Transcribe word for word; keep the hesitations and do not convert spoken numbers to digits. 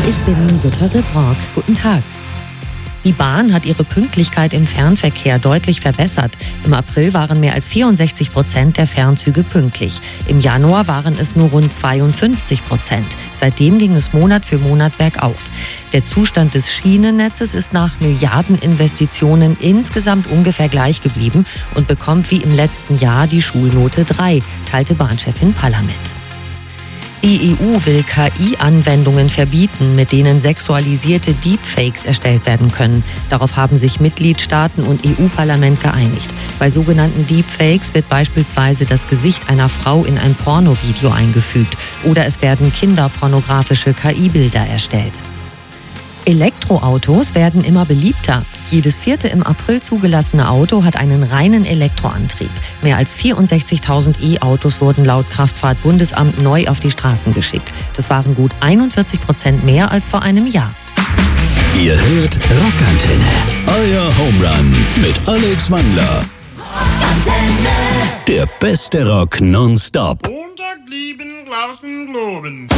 Ich bin Jutta Ribrock. Guten Tag. Die Bahn hat ihre Pünktlichkeit im Fernverkehr deutlich verbessert. Im April waren mehr als vierundsechzig Prozent der Fernzüge pünktlich. Im Januar waren es nur rund zweiundfünfzig Prozent. Seitdem ging es Monat für Monat bergauf. Der Zustand des Schienennetzes ist nach Milliardeninvestitionen insgesamt ungefähr gleich geblieben und bekommt wie im letzten Jahr die Schulnote drei, teilte Bahnchefin Parlament. Die E U will K I-Anwendungen verbieten, mit denen sexualisierte Deepfakes erstellt werden können. Darauf haben sich Mitgliedstaaten und E U-Parlament geeinigt. Bei sogenannten Deepfakes wird beispielsweise das Gesicht einer Frau in ein Pornovideo eingefügt oder es werden kinderpornografische K I-Bilder erstellt. Elektroautos werden immer beliebter. Jedes vierte im April zugelassene Auto hat einen reinen Elektroantrieb. Mehr als vierundsechzigtausend E-Autos wurden laut Kraftfahrt-Bundesamt neu auf die Straßen geschickt. Das waren gut einundvierzig Prozent mehr als vor einem Jahr. Ihr hört Rockantenne, euer Homerun mit Alex Wandler. Rockantenne. Der beste Rock nonstop. Montag lieben, Glauben, Globen.